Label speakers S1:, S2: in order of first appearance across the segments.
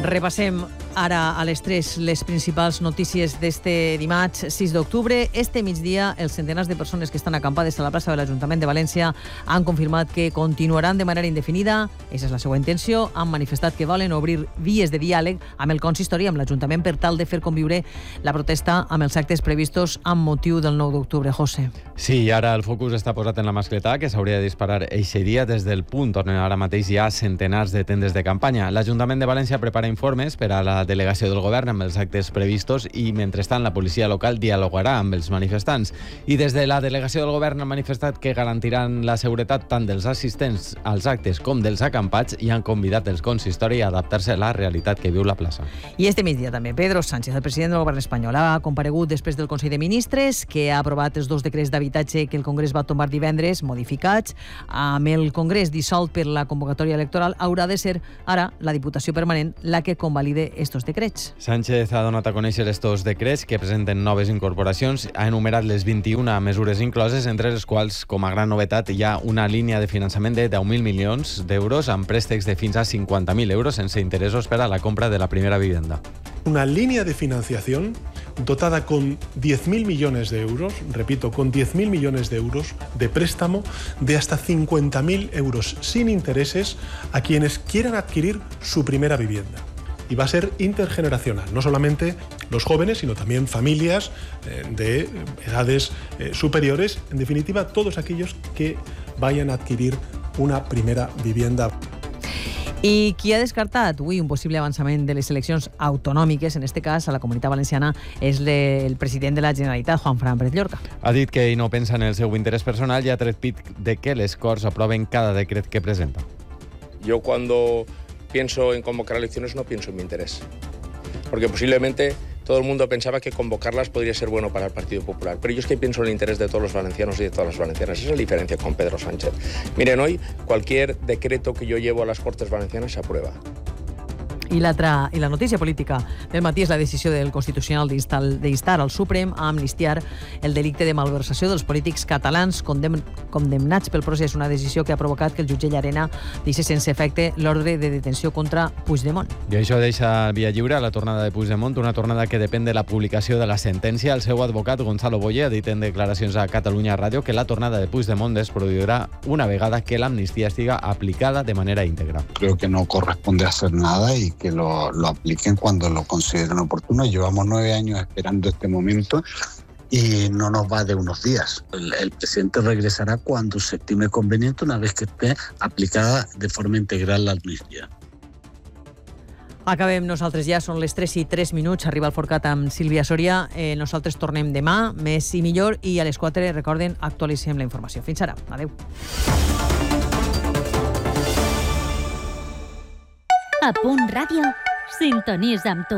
S1: Repassem ara a les 3 les principals notícies d'este dimarts 6 d'octubre. Este migdia, els centenars de persones que estan acampades a la plaça de l'Ajuntament de València han confirmat que continuaran de manera indefinida. Aquesta és la seva intenció. Han manifestat que volen obrir vies de diàleg amb el consistori i amb l'Ajuntament per tal de fer conviure la protesta amb els actes previstos amb motiu del 9 d'octubre. José.
S2: Sí, i ara el focus està posat en la mascletà, que s'hauria de disparar eixe dia des del punt on ara mateix hi ha centenars de tendes de campanya. L'Ajuntament de València prepara informes per a la delegació del govern amb els actes previstos i, mentrestant, la policia local dialogarà amb els manifestants. I des de la delegació del govern han manifestat que garantiran la seguretat tant dels assistents als actes com dels acampats i han convidat els consistori a adaptar-se a la realitat que viu la plaça.
S1: I este migdia també Pedro Sánchez, el president del govern espanyol, ha comparegut després del Consell de Ministres, que ha aprovat els 2 decrets d'habitatge que el Congrés va tombar divendres, modificats. Amb el Congrés dissolt per la convocatòria electoral, haurà de ser ara la Diputació Permanent la que convalide estos decrets.
S2: Sánchez ha donat a conèixer estos decrets que presenten noves incorporacions. Ha enumerat les 21 mesures incloses, entre les quals, com a gran novetat, hi ha una línia de finançament de 10.000 milions d'euros amb préstecs de fins a 50.000 euros sense interessos per a la compra de la primera vivienda.
S3: Una línea de financiación dotada con 10.000 millones de euros, repito, con 10.000 millones de euros de préstamo de hasta 50.000 euros sin intereses a quienes quieran adquirir su primera vivienda. Y va a ser intergeneracional, no solamente los jóvenes, sino también familias de edades superiores, en definitiva, todos aquellos que vayan a adquirir una primera vivienda.
S1: I qui ha descartat avui un possible avançament de les eleccions autonòmiques, en este cas a la Comunitat Valenciana, és el president de la Generalitat, Juanfran Pérez Llorca.
S2: Ha dit que ell no pensa en el seu interès personal i ha tret pit de que les Corts aproven cada decret que presenta.
S4: Yo cuando pienso en convocar elecciones no pienso en mi interés, porque posiblemente todo el mundo pensaba que convocarlas podría ser bueno para el Partido Popular, pero yo es que pienso en el interés de todos los valencianos y de todas las valencianas. Esa es la diferencia con Pedro Sánchez. Miren, hoy cualquier decreto que yo llevo a las Cortes Valencianas se aprueba.
S1: I la notícia política del matí és la decisió del Constitucional d'instar al Suprem a amnistiar el delicte de malversació dels polítics catalans condemnats pel procés, una decisió que ha provocat que el jutge Llarena deixi sense efecte l'ordre de detenció contra Puigdemont.
S2: I això deixa via lliure a la tornada de Puigdemont, una tornada que depèn de la publicació de la sentència. El seu advocat, Gonzalo Boye, ha dit en declaracions a Catalunya Ràdio que la tornada de Puigdemont es produirà una vegada que l'amnistia estiga aplicada de manera íntegra.
S5: Creo que no corresponde hacer nada y que lo apliquen cuando lo consideren oportuno. Llevamos 9 años esperando este momento y no nos va de unos días. El presidente regresará cuando se estime conveniente, una vez que esté aplicada de forma integral la amnistía.
S1: Acabem nosaltres ja, són les 3:03, arriba el Forcat amb Sílvia Soria. Nosaltres tornem demà, més i millor, i a les 4, recorden, actualitzem la informació. Fins ara, adeu.
S6: A Punt Ràdio, sintonitza amb tu.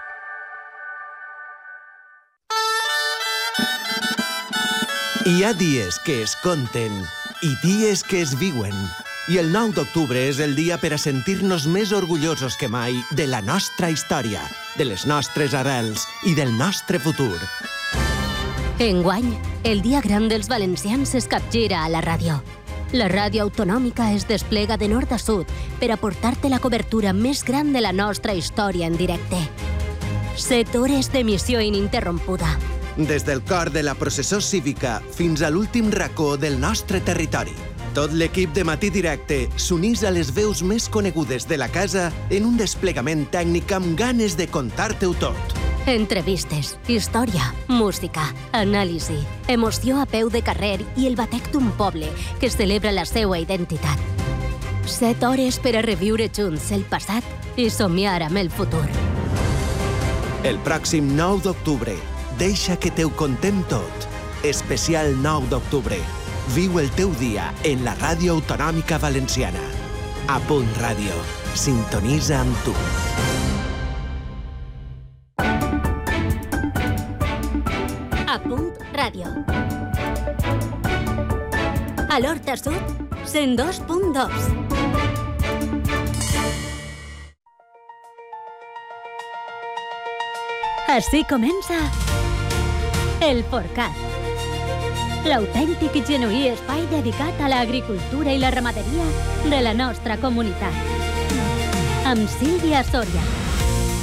S7: Hi ha dies que es conten i dies que es viuen. I el 9 d'octubre és el dia per a sentir-nos més orgullosos que mai de la nostra història, de les nostres arrels i del nostre futur.
S6: Enguany, el dia gran dels valencians es capgira a la ràdio. La ràdio autonòmica es desplega de nord a sud per aportar-te la cobertura més gran de la nostra història en directe. 7 hores d'emissió ininterrompuda.
S7: Des del cor de la processó cívica fins a l'últim racó del nostre territori. Tot l'equip de Matí Directe s'unís a les veus més conegudes de la casa en un desplegament tècnic amb ganes de contar-te-ho tot.
S6: Entrevistes, història, música, anàlisi, emoció a peu de carrer i el batec d'un poble que celebra la seva identitat. 7 hores per a reviure junts el passat i somiar amb el futur.
S7: El pròxim 9 d'octubre, deixa que te ho contem tot. Especial 9 d'octubre. Viu el teu dia en la ràdio autonòmica valenciana. A Punt Ràdio. Sintonitza amb tu.
S6: A Punt Ràdio. A l'Horta Sud, 102.2. Així comença El Forcat, l'autèntic i genuí espai dedicat a l'agricultura i la ramaderia de la nostra comunitat. Amb Sílvia Soria.